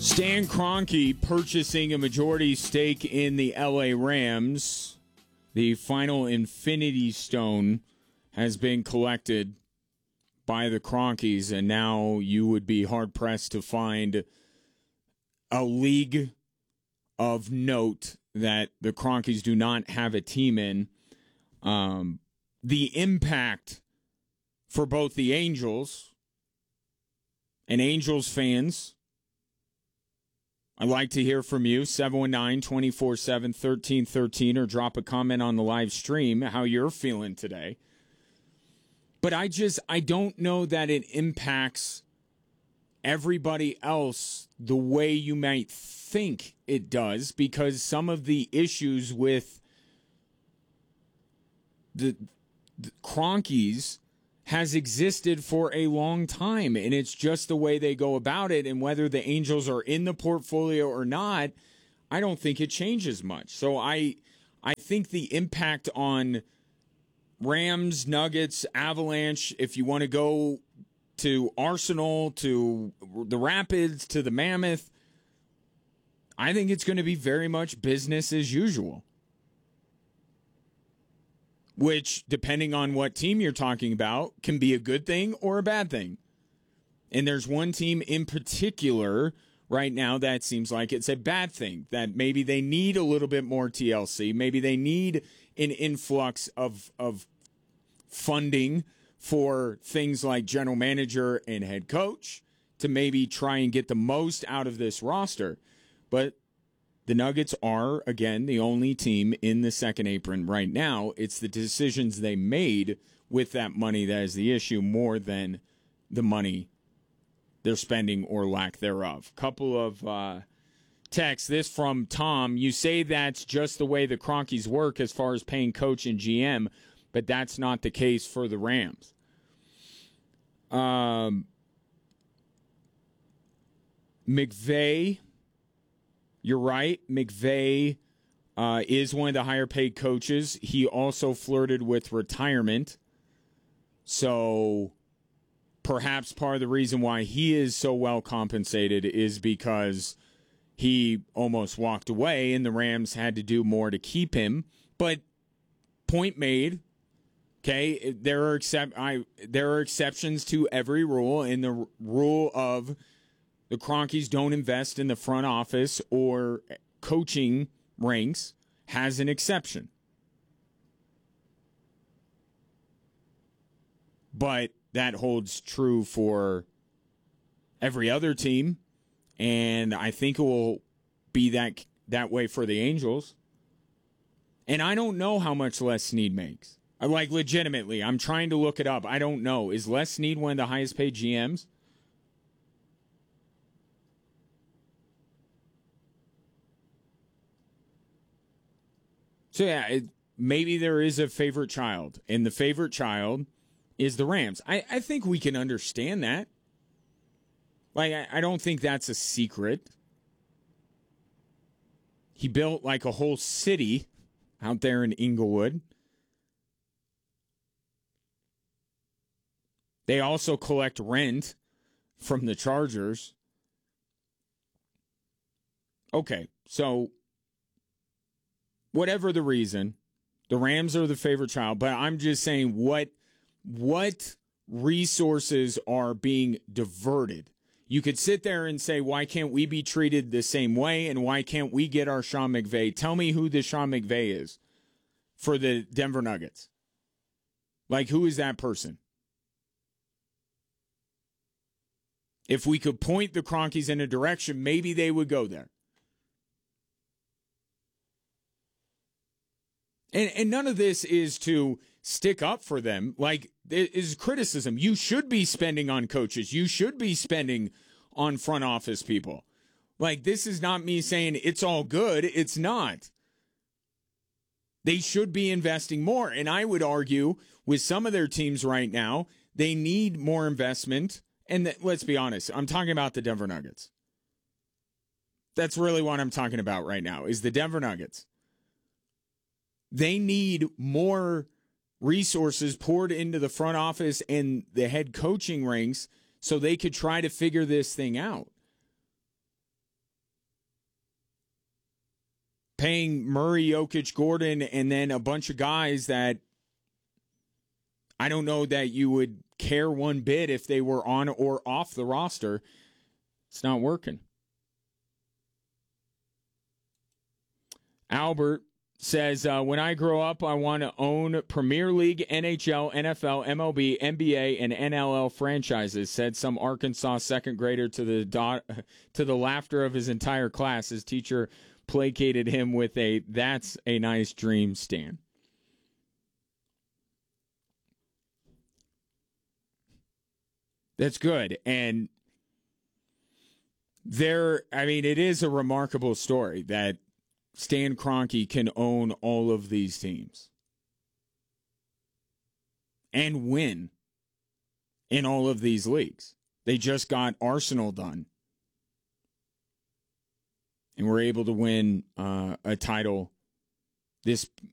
Stan Kroenke purchasing a majority stake in the LA Rams. The final Infinity Stone has been collected by the Kroenkes, and now you would be hard-pressed to find a league of note that the Kroenkes do not have a team in. The impact for both the Angels and Angels fans, I'd like to hear from you, 719-247-1313, or drop a comment on the live stream how you're feeling today. But I don't know that it impacts everybody else the way you might think it does, because some of the issues with the Kroenkes has existed for a long time, and it's just the way they go about it, and whether the Angels are in the portfolio or not, I don't think it changes much. So I think the impact on Rams, Nuggets, Avalanche, if you want to go to Arsenal, to the Rapids, to the Mammoth, I think it's going to be very much business as usual. Which, depending on what team you're talking about, can be a good thing or a bad thing. And there's one team in particular right now that seems like it's a bad thing, that maybe they need a little bit more TLC. Maybe they need an influx of funding for things like general manager and head coach to maybe try and get the most out of this roster. But the Nuggets are, again, the only team in the second apron right now. It's the decisions they made with that money that is the issue, more than the money they're spending or lack thereof. Couple of texts. This from Tom. You say that's just the way the Kroenkes work as far as paying coach and GM, but that's not the case for the Rams. McVay, you're right. McVay is one of the higher paid coaches. He also flirted with retirement. So perhaps part of the reason why he is so well compensated is because he almost walked away and the Rams had to do more to keep him. But point made. Okay, there are exceptions to every rule, and the rule of the Kroenkes don't invest in the front office or coaching ranks has an exception. But that holds true for every other team, and I think it will be that way for the Angels. And I don't know how much Les Snead makes. Like, legitimately, I'm trying to look it up. I don't know. Is Les Snead one of the highest paid GMs? So, yeah, maybe there is a favorite child, and the favorite child is the Rams. I think we can understand that. Like, I don't think that's a secret. He built, like, a whole city out there in Inglewood. They also collect rent from the Chargers. Okay, so whatever the reason, the Rams are the favorite child, but I'm just saying what resources are being diverted. You could sit there and say, why can't we be treated the same way, and why can't we get our Sean McVay? Tell me who the Sean McVay is for the Denver Nuggets. Like, who is that person? If we could point the Kroenkes in a direction, maybe they would go there. And none of this is to stick up for them. Like, it is criticism. You should be spending on coaches. You should be spending on front office people. Like, this is not me saying it's all good. It's not. They should be investing more. And I would argue with some of their teams right now, they need more investment. And let's be honest, I'm talking about the Denver Nuggets. That's really what I'm talking about right now, is the Denver Nuggets. They need more resources poured into the front office and the head coaching ranks so they could try to figure this thing out. paying Murray, Jokic, Gordon, and then a bunch of guys that I don't know that you would care one bit if they were on or off the roster. It's not working. Albert says, when I grow up, I want to own Premier League, NHL, NFL, MLB, NBA, and NLL franchises, said some Arkansas second grader to the laughter of his entire class. His teacher placated him with a, "That's a nice dream, Stan." That's good. And it is a remarkable story that Stan Kroenke can own all of these teams and win in all of these leagues. They just got Arsenal done and were able to win a title this